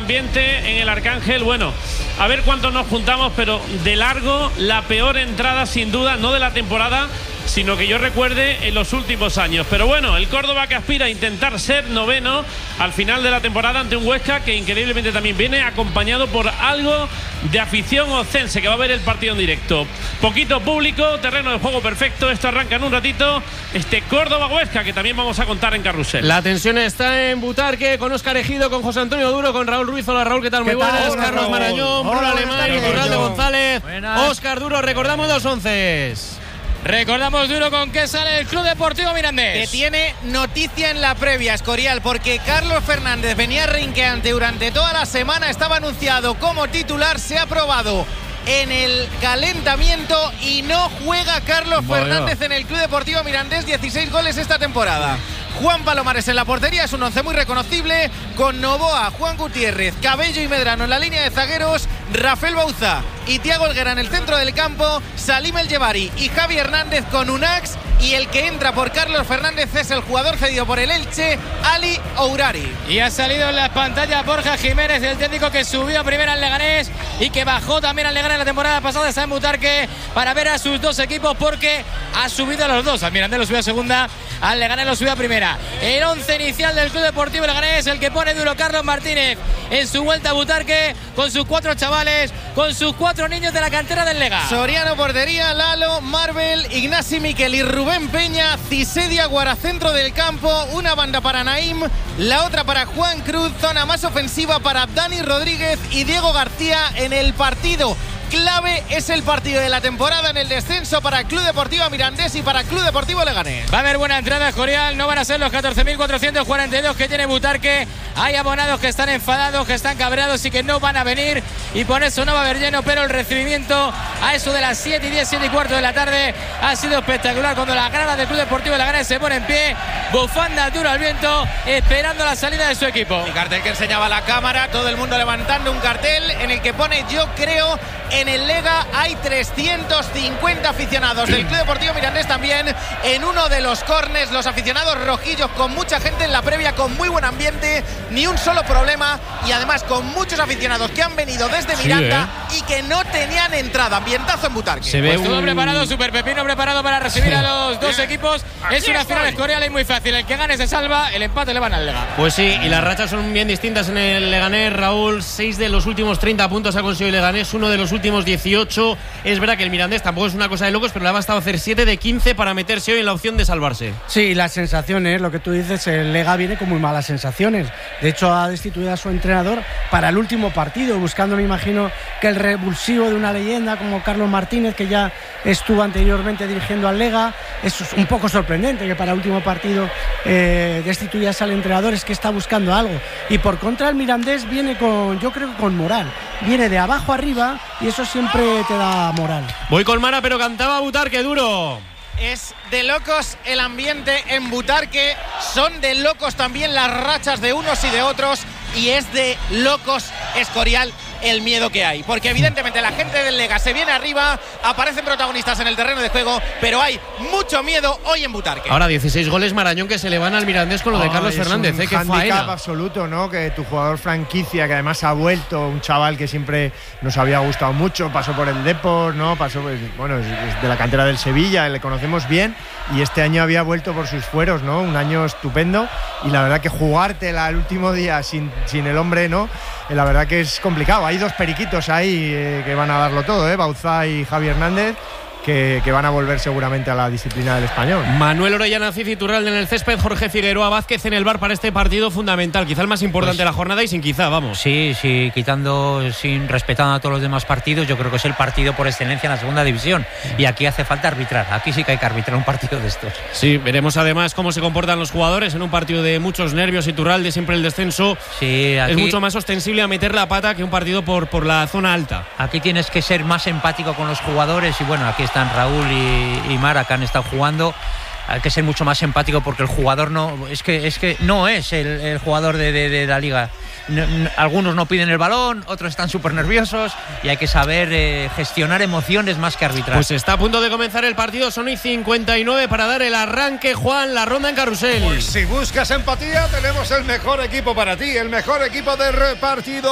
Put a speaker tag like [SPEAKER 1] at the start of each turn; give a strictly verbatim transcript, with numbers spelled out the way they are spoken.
[SPEAKER 1] ambiente en el Arcángel. Bueno, a ver cuántos nos juntamos, pero de largo la peor entrada sin duda, no de la temporada, sino que yo recuerde en los últimos años. Pero bueno, el Córdoba que aspira a intentar ser noveno al final de la temporada ante un Huesca que increíblemente también viene acompañado por algo de afición ocense, que va a ver el partido en directo. Poquito público, terreno de juego perfecto. Esto arranca en un ratito, este Córdoba-Huesca, que también vamos a contar en Carrusel.
[SPEAKER 2] La tensión está en Butarque, con Óscar Ejido, con José Antonio Duro, con Raúl Ruiz. Hola Raúl, ¿qué tal? Muy buenas.
[SPEAKER 3] Hola,
[SPEAKER 2] Carlos
[SPEAKER 3] Raúl.
[SPEAKER 2] Marañón, Bruno Alemán y Iturralde González.
[SPEAKER 4] Buenas.
[SPEAKER 2] Óscar Duro, recordamos los once.
[SPEAKER 4] Recordamos Duro con qué sale el Club Deportivo Mirandés.
[SPEAKER 3] Que tiene noticia en la previa, Escorial, porque Carlos Fernández venía rinqueante durante toda la semana, estaba anunciado como titular, se ha probado en el calentamiento y no juega Carlos
[SPEAKER 2] Bueno.
[SPEAKER 3] Fernández en el Club Deportivo Mirandés. Dieciséis goles esta temporada. Juan Palomares en la portería, es un once muy reconocible, con Novoa, Juan Gutiérrez, Cabello y Medrano en la línea de zagueros, Rafael Bauza y Thiago Helguera en el centro del campo, Salim El Yevari y Javi Hernández con Unax, y el que entra por Carlos Fernández es el jugador cedido por el Elche, Ali Ourari.
[SPEAKER 4] Y ha salido en las pantallas Borja Jiménez, el técnico que subió a primera al Leganés y que bajó también al Leganés la temporada pasada. Está en Butarque para ver a sus dos equipos, porque ha subido a los dos. Al Mirandés lo subió a segunda, al Leganés lo subió a primera. El once inicial del Club Deportivo Leganés, el que pone duro Carlos Martínez en su vuelta a Butarque, con sus cuatro chavales, con sus cuatro niños de la cantera del Lega.
[SPEAKER 3] Soriano portería, Lalo, Marvel, Ignasi Miquel y Rubén Peña, Cisedia Guara centro del campo, una banda para Naim, la otra para Juan Cruz, zona más ofensiva para Dani Rodríguez y Diego García. En el partido clave es el partido de la temporada en el descenso para Club Deportivo Mirandés y para Club Deportivo Leganés.
[SPEAKER 4] Va a haber buena entrada, Escorial, no van a ser los catorce mil cuatrocientos cuarenta y dos que tiene Butarque. Hay abonados que están enfadados, que están cabreados y que no van a venir, y por eso no va a haber lleno, pero el recibimiento a eso de las siete y diez, siete y cuarto de la tarde ha sido espectacular, cuando la grada del Club Deportivo Leganés se pone en pie, bufanda duro al viento, esperando la salida de su equipo.
[SPEAKER 3] El cartel que enseñaba la cámara, todo el mundo levantando un cartel en el que pone: yo creo en el Lega. Hay trescientos cincuenta aficionados del Club Deportivo Mirandés también en uno de los córners. Los aficionados rojillos con mucha gente en la previa, con muy buen ambiente, ni un solo problema, y además con muchos aficionados que han venido desde Miranda
[SPEAKER 2] sí, ¿eh?
[SPEAKER 3] y que no tenían entrada. Ambientazo en Butarque.
[SPEAKER 2] Se ve
[SPEAKER 4] Pues todo
[SPEAKER 2] un...
[SPEAKER 4] preparado, Super Pepino preparado para recibir
[SPEAKER 2] Sí.
[SPEAKER 4] a los dos equipos. Es una final Escorial, es muy fácil. El que gane se salva, el empate le van al Lega.
[SPEAKER 2] Pues sí, y las rachas son bien distintas en el Leganés, Raúl. Seis de los últimos treinta puntos ha conseguido el Leganés, uno de los últimos dieciocho. Es verdad que el Mirandés tampoco es una cosa de locos, pero le ha bastado hacer siete de quince para meterse hoy en la opción de salvarse.
[SPEAKER 5] Sí, las sensaciones, lo que tú dices, el Lega viene con muy malas sensaciones. De hecho, ha destituido a su entrenador para el último partido, buscando, me imagino, que el revulsivo de una leyenda como Carlos Martínez, que ya estuvo anteriormente dirigiendo al Lega. Es un poco sorprendente que para el último partido eh, destituyas al entrenador, es que está buscando algo. Y por contra, el Mirandés viene con, yo creo que con moral. Viene de abajo arriba y eso siempre te da moral.
[SPEAKER 2] Voy con Mara, pero cantaba Butarque duro.
[SPEAKER 3] Es de locos el ambiente en Butarque, son de locos también las rachas de unos y de otros, y es de locos, Escorial, el miedo que hay, porque evidentemente la gente del Lega se viene arriba, aparecen protagonistas en el terreno de juego, pero hay mucho miedo hoy en Butarque.
[SPEAKER 2] Ahora dieciséis goles, Marañón, que se le van al Mirandés con lo de
[SPEAKER 6] Oh,
[SPEAKER 2] Carlos
[SPEAKER 6] es
[SPEAKER 2] Fernández,
[SPEAKER 6] un
[SPEAKER 2] eh, qué
[SPEAKER 6] handicap
[SPEAKER 2] faena.
[SPEAKER 6] absoluto, ¿no? Que tu jugador franquicia, que además ha vuelto, un chaval que siempre nos había gustado mucho, pasó por el Depor, ¿no? Pasó, pues, bueno, es, es de la cantera del Sevilla, le conocemos bien, y este año había vuelto por sus fueros, ¿no? Un año estupendo, y la verdad que jugártela el último día sin, sin el hombre, ¿no? Eh, la verdad que es complicado. Hay dos periquitos ahí eh, que van a darlo todo, ¿eh? Bauza y Javi Hernández, que, que van a volver seguramente a la disciplina del Español.
[SPEAKER 2] Manuel Orellana, Cici Iturralde en el césped, Jorge Figueroa Vázquez en el bar para este partido fundamental, quizá el más importante
[SPEAKER 7] Pues,
[SPEAKER 2] de la jornada, y sin quizá, vamos.
[SPEAKER 7] Sí, sí, quitando, sin respetando a todos los demás partidos, yo creo que es el partido por excelencia en la segunda división, y aquí hace falta arbitrar, aquí sí que hay que arbitrar un partido de estos.
[SPEAKER 2] Sí, veremos además cómo se comportan los jugadores en un partido de muchos nervios. Iturralde, siempre el descenso
[SPEAKER 7] Sí, aquí,
[SPEAKER 2] es mucho más ostensible a meter la pata que un partido por, por la zona alta.
[SPEAKER 7] aquí tienes que ser más empático con los jugadores, y bueno, aquí están Raúl y, y Mara, que han estado jugando. Hay que ser mucho más empático, porque el jugador no es que es que no es el, el jugador de, de, de la liga. No, no, algunos no piden el balón, otros están súper nerviosos, y hay que saber eh, gestionar emociones más que arbitrar.
[SPEAKER 2] Pues está a punto de comenzar el partido, son y cincuenta y nueve para dar el arranque, Juan, la ronda en carrusel.
[SPEAKER 8] Pues si buscas empatía, tenemos el mejor equipo para ti, el mejor equipo de repartido.